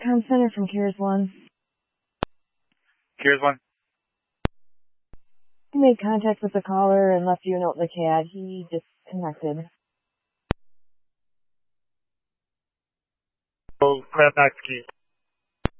Com Center from Cares One. Cares One. He made contact with the caller and left you a note in the CAD. He disconnected. Oh, grab back the key.